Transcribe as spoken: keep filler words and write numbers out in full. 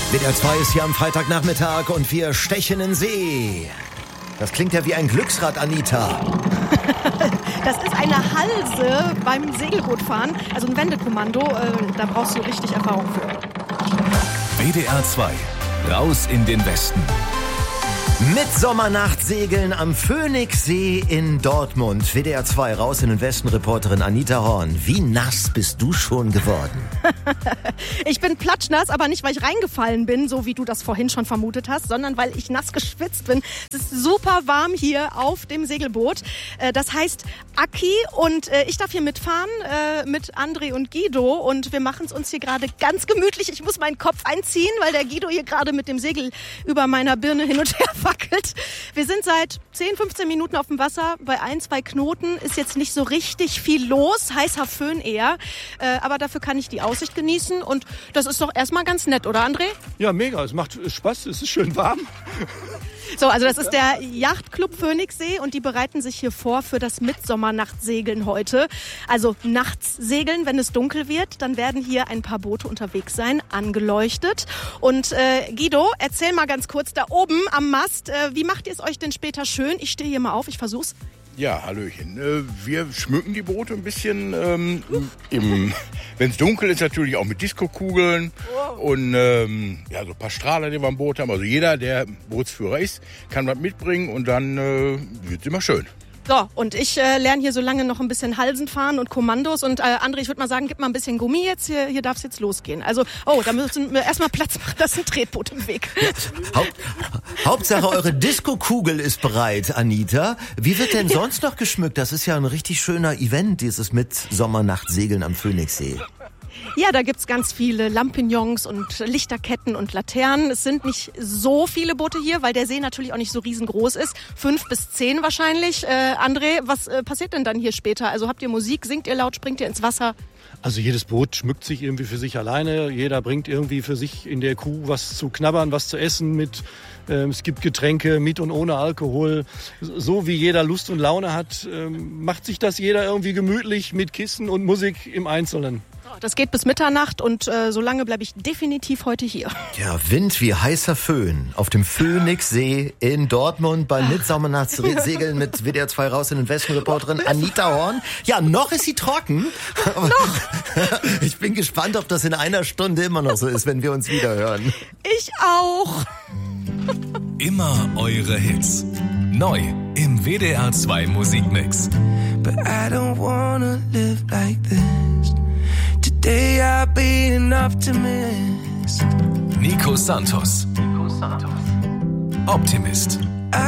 W D R zwei ist hier am Freitagnachmittag und wir stechen in See. Das klingt ja wie ein Glücksrad, Anita. Das ist eine Halse beim Segelbootfahren, also ein Wendekommando. Äh, da brauchst du richtig Erfahrung für. W D R zwei, raus in den Westen. Mitsommernachtsegeln am Phoenixsee in Dortmund. W D R zwei, raus in den Westen, Reporterin Anita Horn. Wie nass bist du schon geworden? Ich bin platschnass, aber nicht, weil ich reingefallen bin, so wie du das vorhin schon vermutet hast, sondern weil ich nass geschwitzt bin. Es ist super warm hier auf dem Segelboot. Das heißt Aki und ich darf hier mitfahren mit André und Guido und wir machen es uns hier gerade ganz gemütlich. Ich muss meinen Kopf einziehen, weil der Guido hier gerade mit dem Segel über meiner Birne hin und her wackelt. Wir sind seit zehn, fünfzehn Minuten auf dem Wasser. Bei ein, zwei Knoten ist jetzt nicht so richtig viel los. Heißer Föhn eher. Äh, aber dafür kann ich die Aussicht genießen. Und das ist doch erstmal ganz nett, oder André? Ja, mega. Es macht Spaß. Es ist schön warm. So, also das ist der Yachtclub Phoenixsee und die bereiten sich hier vor für das Mitsommernachtsegeln heute. Also nachts segeln, wenn es dunkel wird, dann werden hier ein paar Boote unterwegs sein, angeleuchtet. Und äh, Guido, erzähl mal ganz kurz da oben am Mast, äh, wie macht ihr es euch denn später schön? Ich stehe hier mal auf, ich versuch's. Ja, hallöchen. Wir schmücken die Boote ein bisschen. Ähm, Wenn es dunkel ist, natürlich auch mit Diskokugeln und ähm, ja, so ein paar Strahler, die wir am Boot haben. Also jeder, der Bootsführer ist, kann was mitbringen und dann äh, wird es immer schön. So, und ich äh, lerne hier so lange noch ein bisschen Halsen fahren und Kommandos. Und äh, André, ich würde mal sagen, gib mal ein bisschen Gummi jetzt. Hier, hier darf es jetzt losgehen. Also, oh, da müssen wir erstmal Platz machen. Das ist ein Tretboot im Weg. Haupt, Hauptsache, eure Diskokugel ist bereit, Anita. Wie wird denn sonst noch geschmückt? Das ist ja ein richtig schöner Event, dieses Mitsommernachtsegeln am Phoenixsee. Ja, da gibt's ganz viele Lampignons und Lichterketten und Laternen. Es sind nicht so viele Boote hier, weil der See natürlich auch nicht so riesengroß ist. Fünf bis zehn wahrscheinlich. Äh, André, was äh, passiert denn dann hier später? Also habt ihr Musik, singt ihr laut, springt ihr ins Wasser? Also jedes Boot schmückt sich irgendwie für sich alleine. Jeder bringt irgendwie für sich in der Kuh was zu knabbern, was zu essen mit. Ähm, es gibt Getränke mit und ohne Alkohol. So wie jeder Lust und Laune hat, ähm, macht sich das jeder irgendwie gemütlich mit Kissen und Musik im Einzelnen. Das geht bis Mitternacht und äh, so lange bleibe ich definitiv heute hier. Ja, Wind wie heißer Föhn auf dem Phoenixsee in Dortmund beim Mitsommernachtsegeln mit W D R zwei raus in den Westen, Reporterin Anita Horn. Ja, noch ist sie trocken. Noch? Ich bin gespannt, ob das in einer Stunde immer noch so ist, wenn wir uns wieder hören. Ich auch. Immer eure Hits. Neu im W D R zwei Musikmix. But I don't wanna live like this. Today I'll be an optimist. Nico Santos. Optimist.